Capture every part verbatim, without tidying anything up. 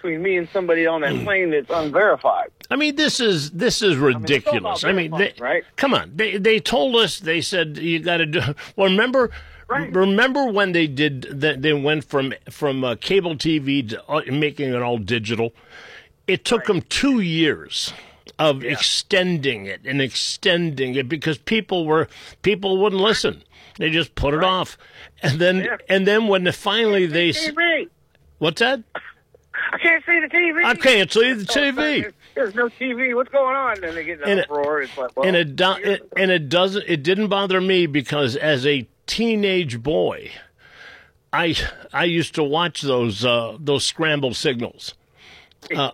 between me and somebody on that plane that's unverified. I mean, this is this is ridiculous. I mean, I mean they, right? Come on. They they told us. They said you got to do. Well, remember, right. remember when they did that? They went from from uh, cable T V to uh, making it all digital. It took right. them two years of yeah. extending it and extending it because people were people wouldn't listen. They just put it right. off, and then yeah. and then when the, finally they. T V. What's that? I can't see the T V. I can't see the T V. There's no T V. What's going on? And they get an uproar. It's like, well, and it, do, it and it doesn't. It didn't bother me because as a teenage boy, I I used to watch those uh, those scrambled signals, uh,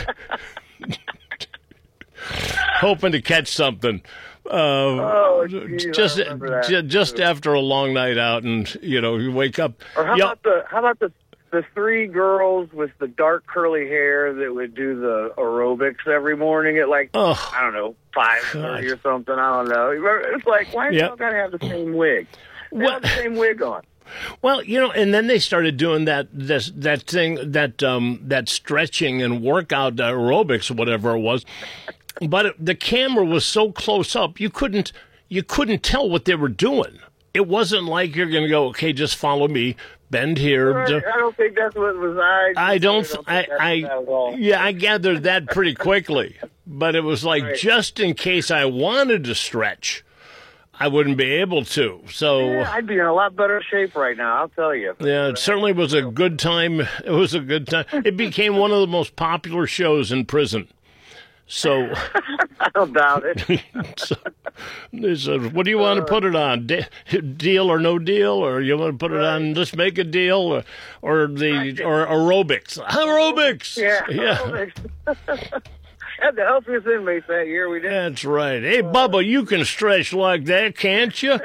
hoping to catch something. Uh, oh, geez, just j- just after a long night out, and you know you wake up. Or how yep. about the how about the the three girls with the dark curly hair that would do the aerobics every morning at like oh, I don't know five thirty or something. I don't know. It's like why do yep. you got to have the same wig? They well, have the same wig on. Well, you know, and then they started doing that this that thing that um, that stretching and workout aerobics or whatever it was. But it, the camera was so close up, you couldn't you couldn't tell what they were doing. It wasn't like you're going to go, okay, just follow me, bend here. Right. I don't think that's what it was. I, I don't. don't I. I yeah, I gathered that pretty quickly. But it was like right. just in case I wanted to stretch, I wouldn't be able to. So yeah, I'd be in a lot better shape right now. I'll tell you. Yeah, it certainly was a good time. It was a good time. It became one of the most popular shows in prison. So I don't doubt it. so, they said, what do you want to put it on? De- deal or no deal? Or you want to put it right. on, let's make a deal? Or, or the right. or aerobics. Aerobics. Yeah, yeah. aerobics. Had the healthiest inmates that year, we did. That's right. Hey, Bubba, you can stretch like that, can't you?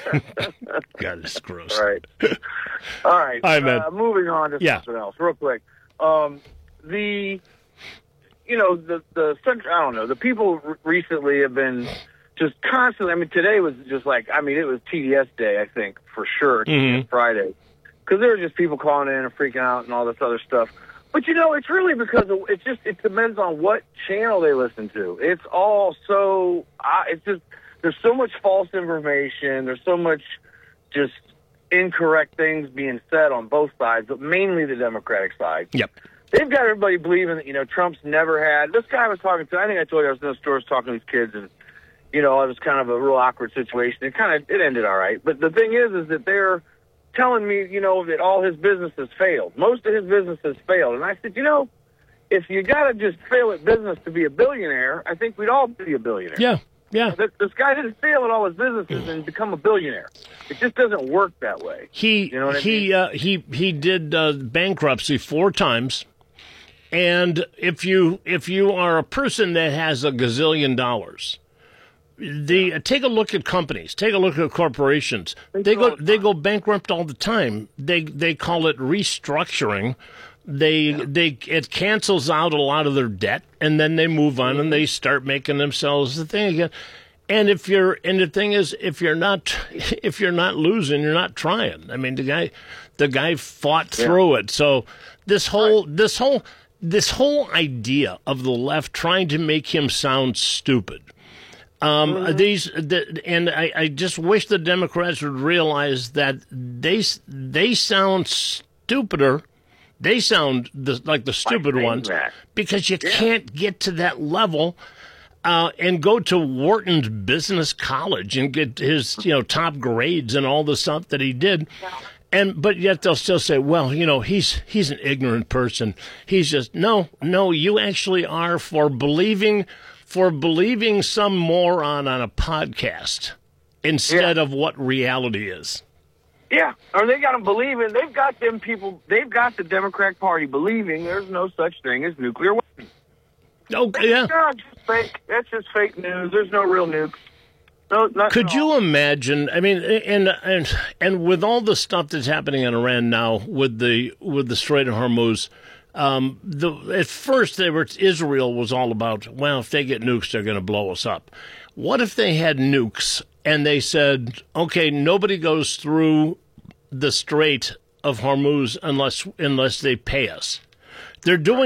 God, it's gross. All right. All right. All right, man. Uh, moving on to yeah. something else, real quick. Um, the... You know, the, the, I don't know, the people recently have been just constantly, I mean, today was just like, I mean, it was T D S day, I think, for sure, mm-hmm. T D S Friday. Because there were just people calling in and freaking out and all this other stuff. But, you know, it's really because of, it's just, it depends on what channel they listen to. It's all so, uh, it's just, there's so much false information. There's so much just incorrect things being said on both sides, but mainly the Democratic side. Yep. They've got everybody believing that, you know, Trump's never had... This guy I was talking to, I think I told you I was in the stores talking to these kids, and, you know, it was kind of a real awkward situation. It kind of, it ended all right. But the thing is, is that they're telling me, you know, that all his businesses failed. Most of his businesses failed. And I said, you know, if you got to just fail at business to be a billionaire, I think we'd all be a billionaire. Yeah, yeah. This, this guy didn't fail at all his businesses and become a billionaire. It just doesn't work that way. He, you know what I he, mean? uh, he, he did uh, bankruptcy four times. And if you if you are a person that has a gazillion dollars, the take a look at companies, take a look at corporations. They go they go bankrupt all the time. They they call it restructuring. They yeah. they it cancels out a lot of their debt, and then they move on and they start making themselves the thing again. And if you're and the thing is, if you're not if you're not losing, you're not trying. I mean, the guy the guy fought through yeah. it. So this whole this whole This whole idea of the left trying to make him sound stupid, um, mm-hmm. these, the, and I, I just wish the Democrats would realize that they they sound stupider, they sound the, like the stupid ones that. because you yeah. can't get to that level uh, and go to Wharton's Business College and get his you know top grades and all the stuff that he did. Yeah. And but yet they'll still say, well, you know, he's he's an ignorant person. He's just no, no. You actually are for believing for believing some moron on a podcast instead yeah. of what reality is. Yeah, or they got them believing. They've got them people. They've got the Democratic Party believing there's no such thing as nuclear weapons. Oh yeah, no, just fake. That's just fake news. There's no real nukes. No, not Could you imagine? I mean, and and and with all the stuff that's happening in Iran now, with the with the Strait of Hormuz, um, the at first they were Israel was all about, well, if they get nukes, they're going to blow us up. What if they had nukes and they said, okay, nobody goes through the Strait of Hormuz unless unless they pay us? They're doing